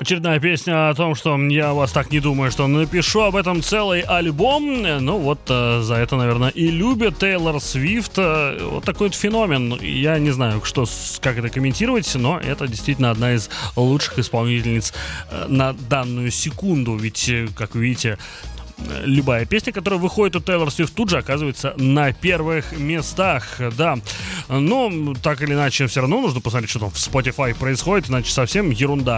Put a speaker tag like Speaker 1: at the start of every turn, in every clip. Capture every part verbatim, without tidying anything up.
Speaker 1: Очередная песня о том, что я вас так не думаю, что напишу об этом целый альбом. Ну вот э, за это, наверное, и любят Тейлор Свифт. Вот такой вот феномен. Я не знаю, что, как это комментировать, но это действительно одна из лучших исполнительниц э, на данную секунду. Ведь, как вы видите, любая песня, которая выходит у Тейлор Свифт, тут же оказывается на первых местах, да. Но так или иначе все равно нужно посмотреть, что там в Spotify происходит, иначе совсем ерунда,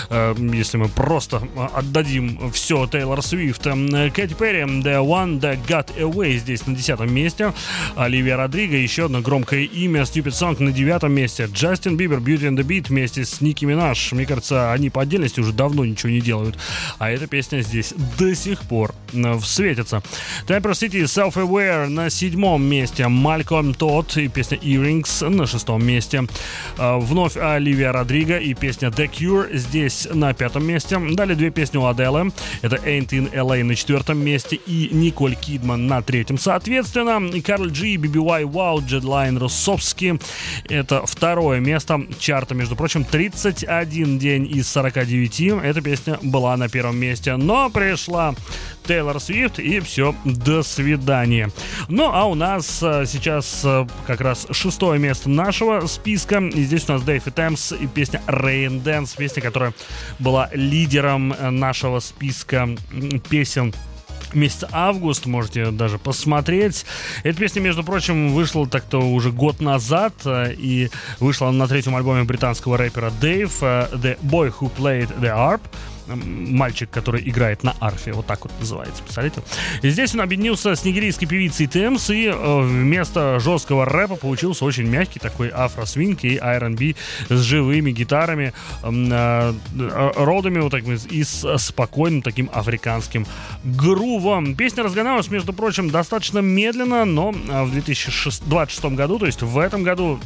Speaker 1: если мы просто отдадим все Тейлор Свифт. Кэти Перри, The One That Got Away, здесь на десятом месте. Оливия Родриго, еще одно громкое имя, Stupid Song на девятом месте. Джастин Бибер, Beauty and the Beat вместе с Ники Минаж. Мне кажется, они по отдельности уже давно ничего не делают, а эта песня здесь до сих пор светится. Temper City, Self-Aware на седьмом месте. Малькольм Тодд и песня Earrings на шестом месте. Вновь Оливия Родриго и песня The Cure здесь на пятом месте. Далее две песни у Аделы. Это Ain't in эл эй на четвертом месте и Николь Кидман на третьем. Соответственно, Карл Джи, би би уай Wow, Джедлайн Руссовский. Это второе место чарта, между прочим, тридцать один день из сорока девяти. Эта песня была на первом месте, но пришла Тейлор Свифт, и все, до свидания. Ну, а у нас а, сейчас а, как раз шестое место нашего списка. И здесь у нас Дэвид Эмс и песня Rain Dance, песня, которая была лидером нашего списка песен месяца август, можете даже посмотреть. Эта песня, между прочим, вышла так-то уже год назад, и вышла на третьем альбоме британского рэпера Дэйв, The Boy Who Played the Harp. Мальчик, который играет на арфе, вот так вот называется, представляете? И здесь он объединился с нигерийской певицей Темс, и э, вместо жесткого рэпа получился очень мягкий такой афро-свинг и ар энд би с живыми гитарами, э, э, родами вот таким и с спокойным таким африканским грувом. Песня разгоналась, между прочим, достаточно медленно, но в две тысячи двадцать шестом году, то есть в этом году,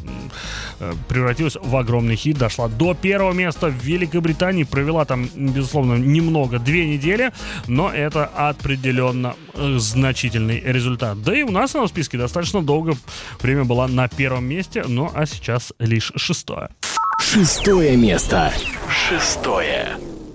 Speaker 1: э, превратилась в огромный хит, дошла до первого места в Великобритании, провела там, безусловно, Условно, немного, две недели, но это определенно э, значительный результат. Да и у нас на списке достаточно долго время была на первом месте, ну а сейчас лишь шестое.
Speaker 2: Шестое место. Шестое.